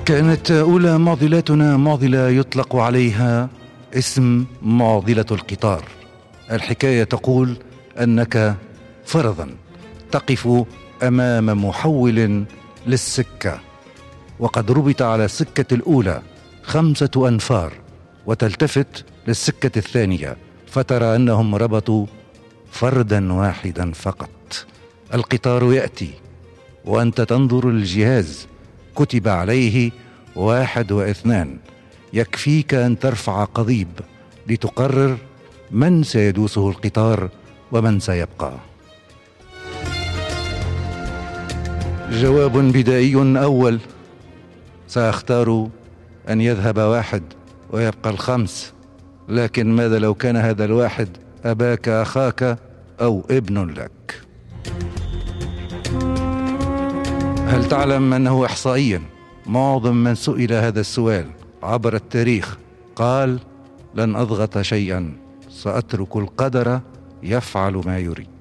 كانت أولى معضلاتنا معضلة يطلق عليها اسم معضلة القطار. الحكاية تقول أنك فرضا تقف أمام محول للسكة، وقد ربط على السكة الأولى 5 أنفار، وتلتفت للسكة الثانية فترى أنهم ربطوا فردا واحدا فقط. القطار يأتي وأنت تنظر للجهاز كتب عليه 1 و2. يكفيك أن ترفع قضيب لتقرر من سيدوسه القطار ومن سيبقى. جواب بدائي أول: سأختار أن يذهب 1 ويبقى 5، لكن ماذا لو كان هذا 1 أباك أخاك أو ابن لك؟ هل تعلم أنه إحصائيا معظم من سئل هذا السؤال عبر التاريخ قال: لن أضغط شيئا، سأترك القدر يفعل ما يريد.